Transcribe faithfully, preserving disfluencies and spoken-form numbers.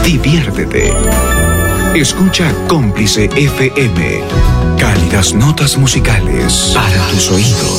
diviértete. Escucha Cómplice F M. Cálidas notas musicales para tus oídos.